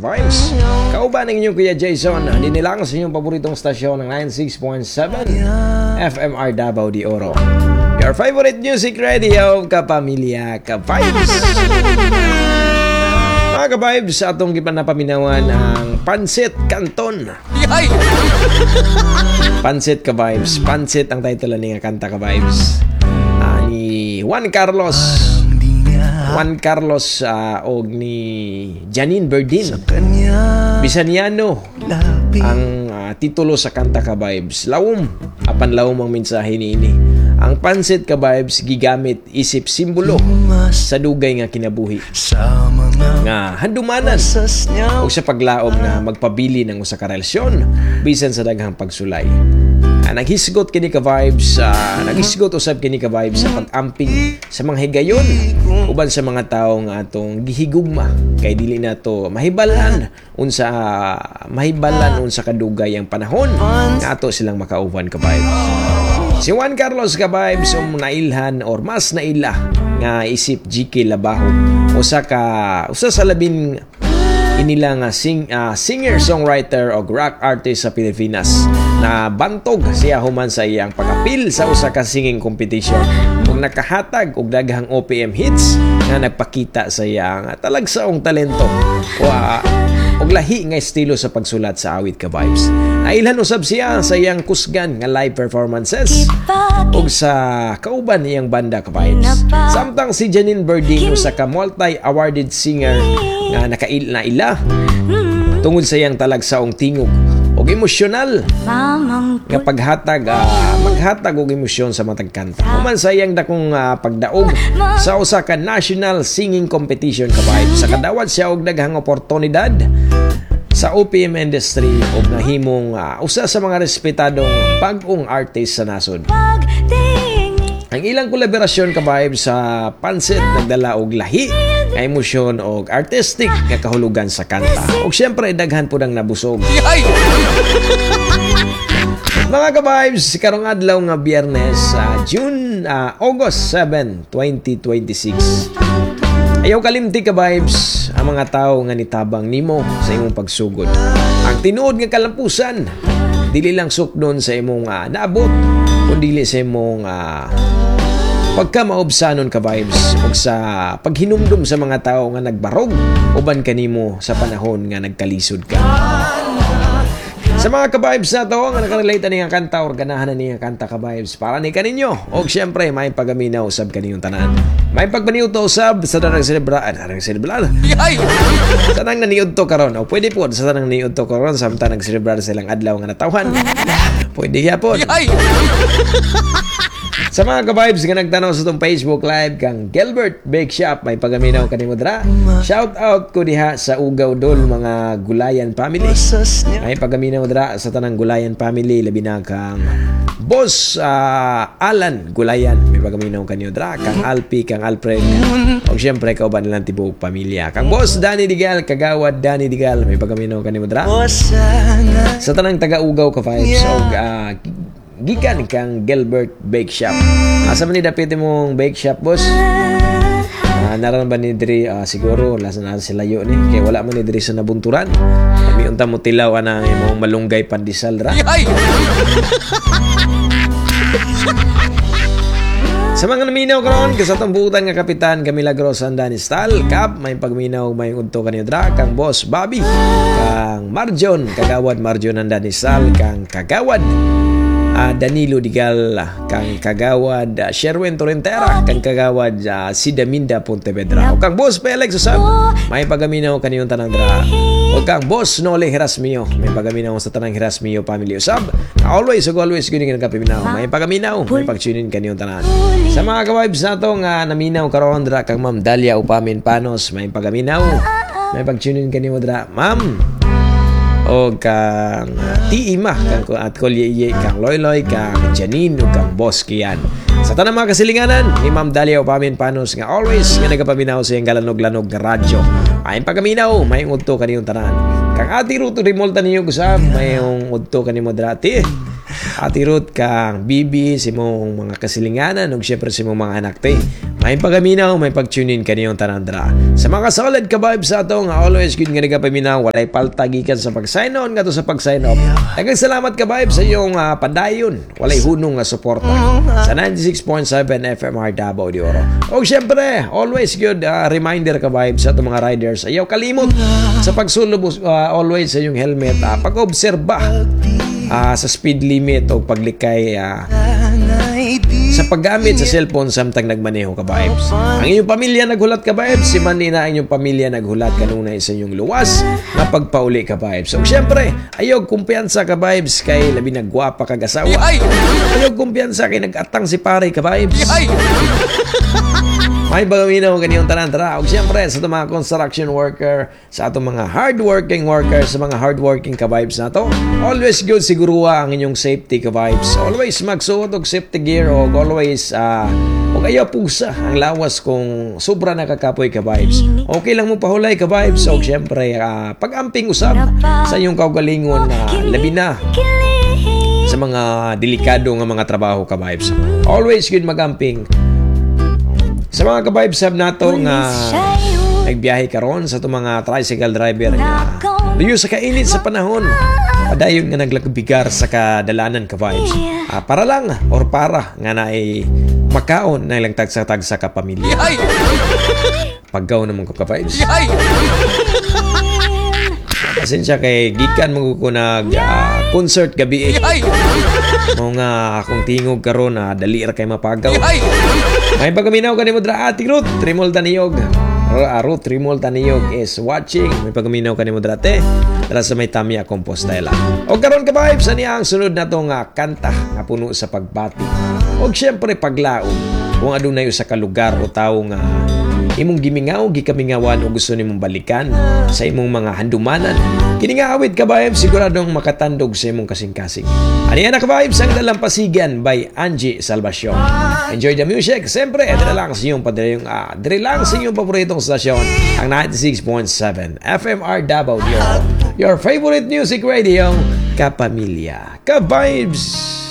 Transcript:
ka-vibes. Kauban ng inyong Kuya Jason, dinilang sa inyong paboritong stasyon ng 96.7 FMR Davao de Oro. Your favorite music radio, kapamilya, ka-vibes. Mga ka-vibes, atong gipanapaminawan ang Pansit Canton. Pansit ka-vibes. Pansit ang title niya kanta ka-vibes. Ni Juan Carlos o ni Janine Berdin. Bisaniano ang titulo sa kanta ka-vibes. Lawom, apan lawom ang mensahe ni ini. Ang pansit ka-vibes gigamit isip simbolo sa dugay nga kinabuhi nga handumanan o sa paglaom nga magpabili ng usa ka relasyon bisan sa daghang pagsulay. Naghisgot kini ka-vibes, naghisgot usab kini ka-vibes sa pag-amping sa mga higayon uban sa mga tawo nga atong gihigugma kay dili nato mahibalan unsa kadugay ang panahon nga ato silang makauban ka-vibes. Si Juan Carlos ka-vibes nailhan or mas naila nga isip GK Labaho usa sa labing inila nga singer-songwriter o rock artist sa Pilipinas na bantog siya human sa iyang pag-apil sa usa ka singing competition ug nakahatag og daghang OPM hits nga nagpakita sa iyang talagsaong talento og lahi nga estilo sa pagsulat sa awit ka-vibes. Nailhan usab siya sa iyang kusgan nga live performances ug sa kauban iyang banda ka-vibes. Samtang si Janine Berdin usa ka multi-awarded singer nga naila tungod sa iyang talagsaong tingog og emosyonal nga maghatag og emosyon sa matag kanta. Human sa iyang dakong pagdaog sa usa ka national singing competition ka-vibes. Sa kadawat siya og daghang oportunidad sa OPM industry ug nahimong usa sa mga respetadong bag-ong artist sa nasod. Ang ilang kolaborasyon ka-vibes sa Pansit nagdala og lahi nga emosyon og artistic nga kahulugan sa kanta. Ug syempre daghan pud ang nabusog. Mga ka-vibes, karong adlaw nga Biyernes, August 7, 2026. Ayaw kalimti ka-vibes ang mga tao nga nitabang nimo sa imong pagsugod. Ang tinuod nga kalampusan, dili lang suknon sa imong naabot, kundi sa imong pagkamaobsanon ka-vibes ug sa paghinumdum sa mga tao nga nagbarog uban kanimo sa panahon nga nagkalisod ka. Sa mga ka-vibes na to nga nakarelate niya kanta or ganahan niya kanta ka-vibes para ni kaninyo og syempre may pagaminaw usab kaniyong tanan. May pagbaniw to usab sa tanang selebrar. Sa tanang naniud to karon o pwede po sa tanang naniud to karon samtang nagselebrar silang adlaw nga natawhan. Pwede yapon. Sa mga ka-vibes nga nagtanaw sa itong Facebook Live kang Gilbert Bake Shop, may pagaminaw kanimo dra. Shout out ko diha sa Ugaw Dol mga Gulayan family. May pagaminaw dra sa tanang Gulayan family labi na kang Boss Alan Gulayan, may pagaminaw kanyo dra. Kang Alpi, kang Alfred o syempre kauban nilang tibuok pamilya. Kang Boss Danny Digal, kagawad Danny Digal, may pagaminaw kanimo dra. Sa tanang taga-Ugaw ka-vibes og gikan kang Gilbert Bake Shop. Asa man ni dapit mong bake shop, boss? Naran ba ni diri siguro lasa na sila yo ni kay wala man ni diri sa nabunturan. Kami unta mo tilaw ana imong malunggay pandesal ra. Sa mga naminaw karon sa tambutan nga kapitan Milagros Danistal Kap, may pagminaw may udto kanyo dra kang Boss Bobby, kang Marjon, kagawad Marjon Danistal, kang kagawad Danilo Digal, kang kagawad Sherwin Torrentera, kang kagawad Sidaminda Pontevedra, o kang Boss Felix usab may pagaminaw kaniyong tanang dra, o kang Boss Nole Herasmio may pagaminaw sa tanang Herasmio family usab. Always guni ka paminaw may pagaminaw may pagtunin kaniyong tanan. Sa mga ka-vibes nato nga naminaw karon dra kang Ma'am Dalia Upamin Panos may pagaminaw may pagtunin kanimo dra ma'am. O kang Tiima, kang at Kolye, kang Loyloy, kang Janine, o kang Boss Kian. Sa tanang mga kasilinganan ni Ma'am Dalia Upamin Panos nga always nga nagapaminaw sa iyang galanog-lanog nga radyo. Ay pagaminaw, may udto kaniyong tanan. Kang Ati Ruto Rimolta niyo gusab, may udto kanimo drati. Ate Ruth kang Bibi, si mong mga kasilinganan, ug syempre si mong mga anak te. May pagaminaw, may pag-tune in kaniyong tanandra. Sa mga solid ka vibes sa ato nga always good nga nagapaminaw, walay paltagikan sa pag-sign on nga to sa pag-sign off. Daghang salamat ka vibes sa iyong padayon, walay hunong nga suporta sa 96.7 FMR Davao de Oro. O syempre, always good reminder ka vibes sa ato mga riders. Ayaw kalimot sa pagsulub always sa iyong helmet, pag-obserba sa speed limit o paglikay sa paggamit sa cellphone samtang nagmaneho ka vibes. Ang inyong pamilya naghulat ka vibes, si Manina ang inyong pamilya naghulat kanunay sa inyong luwas na pagpauli ka vibes. So syempre, ayaw kumpiyansa ka vibes kay labi nagwapa kag asawa. Ayaw kumpiyansa kay nag-atang si pare ka vibes. May bagaminaw kaniyong tanandra. O siyempre, sa itong mga construction worker, sa itong mga hardworking workers, sa mga hardworking ka-vibes na to, always good siguruha ang inyong safety ka-vibes. Always magsuot og safety gear o always og ayaw pusa ang lawas kung sobra nakakapoy ka-vibes. Okay lang mo pahulay ka-vibes. O siyempre, pag-amping usab sa inyong kaugalingon labi na sa mga delikado nga mga trabaho ka-vibes. Always good mag-amping. Sa mga ka-vibes nato nga nagbiyahe karon sa itong mga tricycle driver nga luyo sa kainit sa panahon, padayon nga naglagbigar sa kadalanan ka-vibes. Para lang or para nga naay makaon na ilang tagsa-tagsa ka pamilya. Paggaw naman ko ka-vibes. Pasensya kay gikan mo ko nag concert gabi mga akong tingog karon dali ra kay mapagaw. May pagaminaw kanimo dra Ate Ruth Trimol Taniyog. Ruth Trimol Taniyog is watching. May pagaminaw kanimo dra te dra sa may Tamia Compostela. O karon ka vibes ani ang sunod na tong kanta nga puno sa pagbati. Og syempre paglaom kung adunay usa ka lugar o tawo nga imong gimingaw, gikamingawan o gusto nimong balikan sa imong mga handumanan. Kini nga awit ka vibes siguradong makatandog sa imong kasing-kasing. Ani na ka vibes ang Dalampasigan by Angie Salvacion. Enjoy the music. Siyempre, ito na lang sa inyong dire lang sa inyong paboritong stasyon, ang 96.7 FMR Davao de Oro. Your favorite music radio, Kapamilya. Ka-vibes!